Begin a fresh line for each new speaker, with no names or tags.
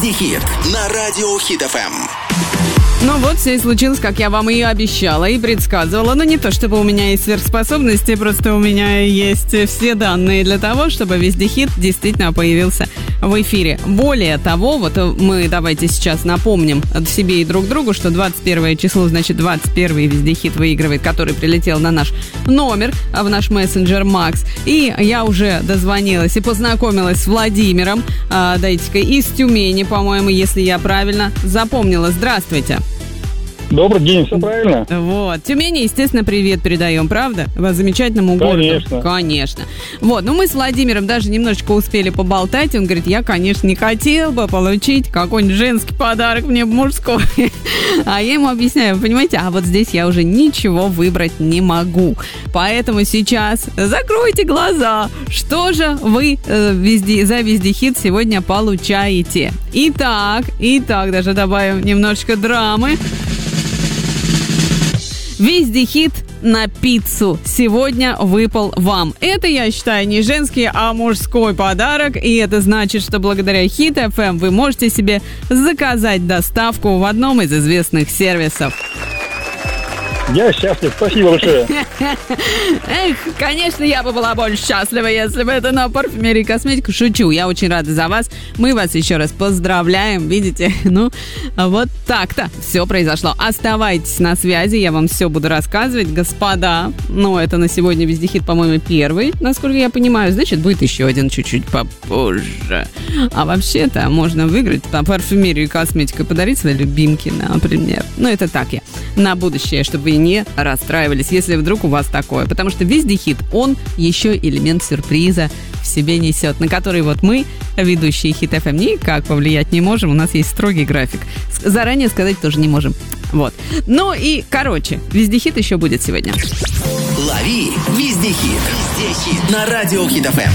Вездехит на радио Хит FM.
Ну вот, все и случилось, как я вам и обещала, и предсказывала. Но не то, чтобы у меня есть сверхспособности, просто у меня есть все данные для того, чтобы Вездехит действительно появился в эфире. Более того, вот мы давайте сейчас напомним себе и друг другу, что 21 число, значит, 21 Вездехит выигрывает, который прилетел на наш номер, в наш мессенджер Макс. И я уже дозвонилась и познакомилась с Владимиром, дайте-ка, из Тюмени, по-моему, если я правильно запомнила. Здравствуйте.
Добрый день, все правильно?
Вот. Тюмени, естественно, привет передаем, правда? Вас замечательному городу. Конечно. Вот, ну мы с Владимиром даже немножечко успели поболтать. Он говорит, я, конечно, не хотел бы получить какой-нибудь женский подарок, мне мужской. А я ему объясняю, вы понимаете, а вот здесь я уже ничего выбрать не могу. Поэтому сейчас закройте глаза. Что же вы за Вездехит сегодня получаете? Итак, даже добавим немножечко драмы. Вездехит на пиццу сегодня выпал вам. Это, я считаю, не женский, а мужской подарок. И это значит, что благодаря Хит FM вы можете себе заказать доставку в одном из известных сервисов.
Я счастлив, спасибо большое.
Эх, конечно, я бы была больше счастлива, если бы это на парфюмерии и косметику. Шучу, я очень рада за вас. Мы вас еще раз поздравляем, видите? Ну, вот так-то все произошло. Оставайтесь на связи, я вам все буду рассказывать, господа. Ну, это на сегодня Вездехит, по-моему, первый, насколько я понимаю. Значит, будет еще один чуть-чуть попозже. А вообще-то можно выиграть там парфюмерию и косметику и подарить своей любимке, например. Ну, это так я. На будущее, чтобы вы не расстраивались, если вдруг у вас такое. Потому что Вездехит, он еще элемент сюрприза в себе несет, на который вот мы, ведущие Хит FM, никак повлиять не можем. У нас есть строгий график. Заранее сказать тоже не можем. Вот. Ну и, короче, Вездехит еще будет сегодня.
Лови Вездехит на радио Хит FM.